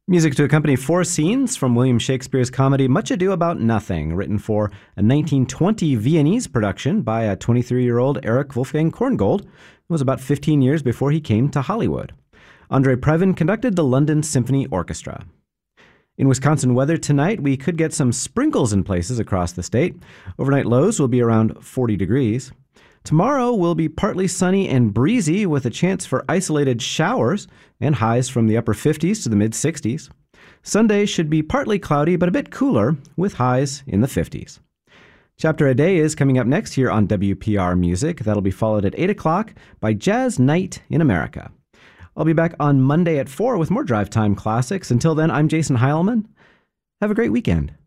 Music to accompany four scenes from William Shakespeare's comedy Much Ado About Nothing, written for a 1920 Viennese production by a 23-year-old Erich Wolfgang Korngold. It was about 15 years before he came to Hollywood. Andre Previn conducted the London Symphony Orchestra. In Wisconsin weather tonight, we could get some sprinkles in places across the state. Overnight lows will be around 40 degrees. Tomorrow will be partly sunny and breezy with a chance for isolated showers and highs from the upper 50s to the mid-60s. Sunday should be partly cloudy but a bit cooler with highs in the 50s. Chapter a Day is coming up next here on WPR Music. That'll be followed at 8 o'clock by Jazz Night in America. I'll be back on Monday at 4 with more Drive Time Classics. Until then, I'm Jason Heilman. Have a great weekend.